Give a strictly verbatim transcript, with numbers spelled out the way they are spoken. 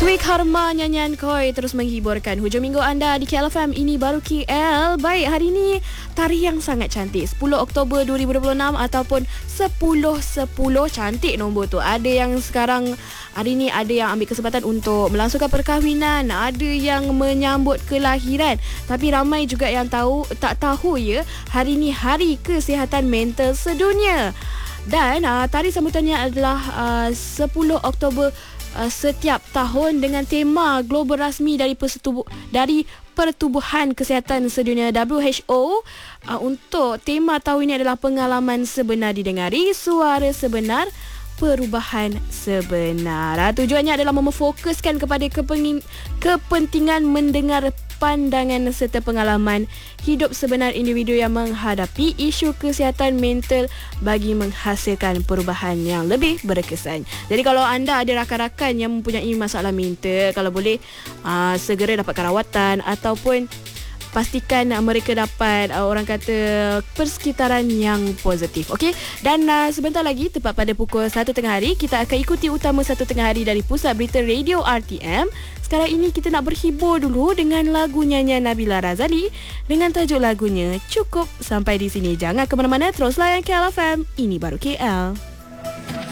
Tweak Harma nyanyian Koi terus menghiburkan hujung minggu anda di K L F M. Ini baru K L. Baik, hari ini tarikh yang sangat cantik, sepuluh Oktober dua ribu dua puluh enam ataupun sepuluh sepuluh. Cantik nombor tu. Ada yang sekarang hari ni ada yang ambil kesempatan untuk melangsungkan perkahwinan, ada yang menyambut kelahiran. Tapi ramai juga yang tahu tak tahu ya, hari ni Hari Kesihatan Mental Sedunia. Dan uh, tarikh sambutannya adalah uh, sepuluh Oktober Uh, setiap tahun dengan tema global rasmi dari Persetubu- dari Pertubuhan Kesihatan Sedunia W H O. Uh, untuk tema tahun ini adalah pengalaman sebenar didengari, suara sebenar, perubahan sebenar. Uh, tujuannya adalah memfokuskan kepada kepengin, kepentingan mendengar pandangan serta pengalaman hidup sebenar individu yang menghadapi isu kesihatan mental bagi menghasilkan perubahan yang lebih berkesan. Jadi kalau anda ada rakan-rakan yang mempunyai masalah mental, kalau boleh uh, segera dapatkan rawatan ataupun pastikan mereka dapat uh, orang kata persekitaran yang positif. Okey, dan uh, sebentar lagi tepat pada pukul satu tengah hari kita akan ikuti utama satu tengah hari dari Pusat Berita Radio R T M. Sekarang ini kita nak berhibur dulu dengan lagu nyanyian Nabila Razali dengan tajuk lagunya Cukup. Sampai di sini, jangan ke mana-mana, terus layan K L F M. Ini baru K L.